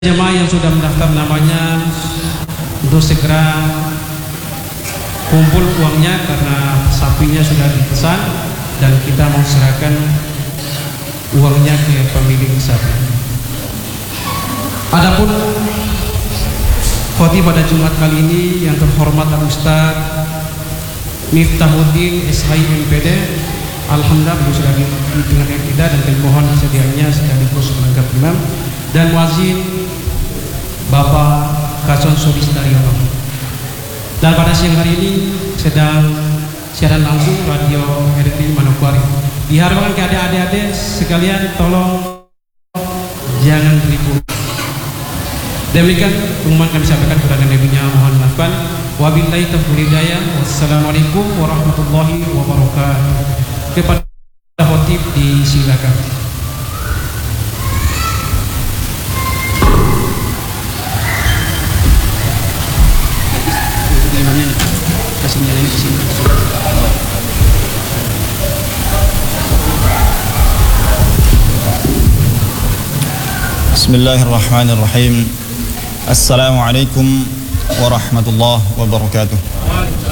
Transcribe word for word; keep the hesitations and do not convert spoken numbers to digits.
Jemaah yang sudah mendaftar namanya untuk segera kumpul uangnya karena sapinya sudah dipesan dan kita mau serahkan uangnya ke pemilik sapi. Adapun khotib pada Jumat kali ini yang terhormat Al-Ustaz Miftahuddin S H I M P D, alhamdulillah sudah didengarkan kita dan dimohon kesediaannya sekaligus menangkap imam, dan muazin Bapak Kason Sulistaryono. Dan pada siang hari ini sedang siaran langsung radio R T Manokwari. Diharapkan ke adik-adik sekalian tolong jangan ribut. Demikian pengumuman kami sampaikan kepada nabinya, mohon maafkan. Wabillahi taufiq hidayah. Wassalamualaikum warahmatullahi wabarakatuh. Kepada khotib disilakan. Bismillahirrahmanirrahim. Assalamualaikum warahmatullahi wabarakatuh.